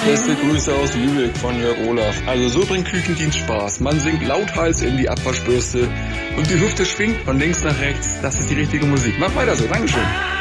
Beste Grüße aus Lübeck von Jörg Olaf. Also so bringt Küchendienst Spaß. Man singt lauthals in die Abwaschbürste und die Hüfte schwingt von links nach rechts. Das ist die richtige Musik. Mach weiter so. Dankeschön.